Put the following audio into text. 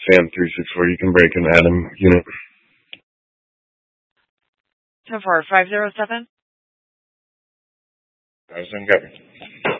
Sam 364. You can break an Adam unit. 10-4, 507. I was in